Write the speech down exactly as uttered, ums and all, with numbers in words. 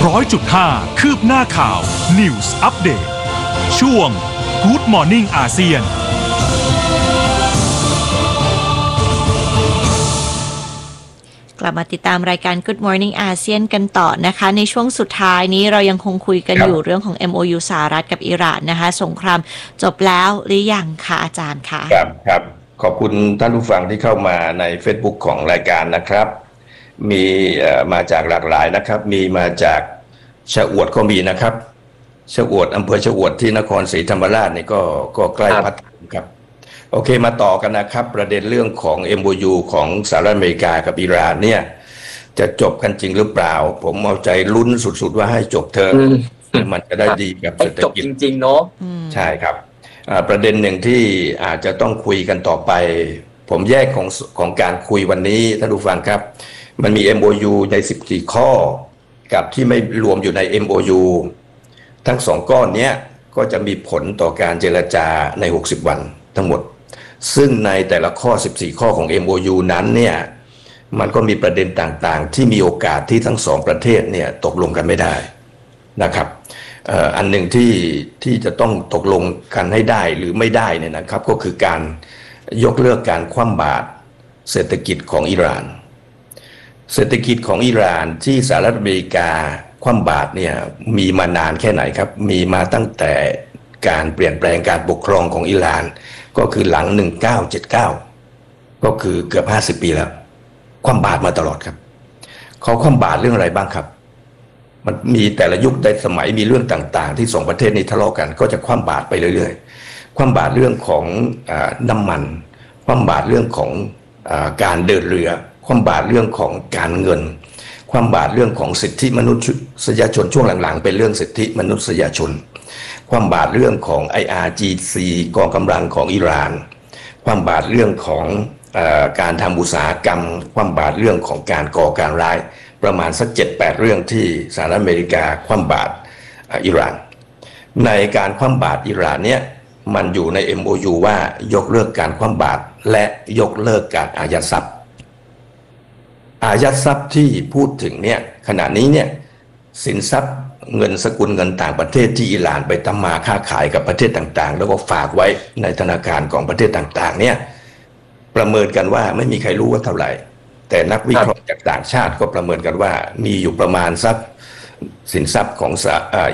ร้อยจุดห้าคืบหน้าข่าว News Update ช่วง Good Morning อาเซียนกลับมาติดตามรายการ Good Morning อาเซียนกันต่อนะคะในช่วงสุดท้ายนี้เรายังคงคุยกันอยู่เรื่องของ เอ็ม โอ ยู สหรัฐกับอิหร่านนะคะสงครามจบแล้วหรือยังคะอาจารย์คะครับครับขอบคุณท่านผู้ฟังที่เข้ามาใน Facebook ของรายการนะครับมีมาจากหลากหลายนะครับมีมาจากชะอวดก็มีนะครับชะอวดอำเภอชะอวดที่นครศรีธรรมราชนี่ก็ก็ใกล้พัทลุงครับโอเคมาต่อกันนะครับประเด็นเรื่องของ เอ็ม โอ ยู ของสหรัฐอเมริกากับอิหร่านเนี่ยจะจบกันจริงหรือเปล่าผมเอาใจลุ้นสุดๆว่าให้จบเถอะมันจะได้ดีกับเศรษฐกิจจริงๆเนาะใช่ครับประเด็นหนึ่งที่อาจจะต้องคุยกันต่อไปผมแยกของของการคุยวันนี้ท่านผู้ฟังครับมันมี เอ็ม โอ ยู ในสิบสี่ข้อกับที่ไม่รวมอยู่ใน เอ็ม โอ ยู ทั้งสองก้อนนี้ก็จะมีผลต่อการเจรจาในหกสิบวันทั้งหมดซึ่งในแต่ละข้อสิบสี่ข้อของ เอ็ม โอ ยู นั้นเนี่ยมันก็มีประเด็นต่างๆที่มีโอกาสที่ทั้งสองประเทศเนี่ยตกลงกันไม่ได้นะครับอันหนึ่งที่ที่จะต้องตกลงกันให้ได้หรือไม่ได้เนี่ยนะครับก็คือการยกเลิกการคว่ำบาตรเศรษฐกิจของอิหร่านเศรษฐกิจของอิหร่านที่สหรัฐอเมริกาคว่ำบาตรเนี่ยมีมานานแค่ไหนครับมีมาตั้งแต่การเปลี่ยนแปลงการปกครองของอิหร่านก็คือหลังหนึ่งพันเก้าร้อยเจ็ดสิบเก้าก็คือเกือบห้าสิบปีแล้วคว่ำบาตรมาตลอดครับเขาคว่ำบาตรเรื่องอะไรบ้างครับมันมีแต่ละยุคแต่สมัยมีเรื่องต่างๆที่สองประเทศนี้ทะเลาะกันก็จะคว่ำบาตรไปเรื่อยๆคว่ำบาตรเรื่องของอ่าน้ำมันคว่ำบาตรเรื่องของอ่าการเดินเรือคว่ำบาตรเรื่องของการเงินคว่ำบาตรเรื่องของสิทธิมนุษยชนช่วงหลังๆเป็นเรื่องสิทธิมนุษยชนคว่ำบาตรเรื่องของ ไอ อาร์ จี ซี กองกำลังของอิหร่านคว่ำบาตรเรื่องของเอ่อการทำอุตสาหกรรมคว่ำบาตรเรื่องของการก่อการร้ายประมาณสัก เจ็ดแปด เรื่องที่สหรัฐอเมริกาคว่ำบาตรอิหร่านในการคว่ำบาตรอิหร่านเนี่ยมันอยู่ใน เอ็ม โอ ยู ว่ายกเลิกการคว่ำบาตรและยกเลิกการอายัดทรัพย์อายัดทรัพย์ที่พูดถึงเนี่ยขณะนี้เนี่ยสินทรัพย์เงินสกุลเงินต่างประเทศที่อิหร่านไปทำมาค้าขายกับประเทศต่างๆแล้วก็ฝากไว้ในธนาคารของประเทศต่างๆเนี่ยประเมินกันว่าไม่มีใครรู้ว่าเท่าไหร่แต่นักวิเคราะห์จากต่างชาติก็ประเมินกันว่ามีอยู่ประมาณสักสินทรัพย์ของ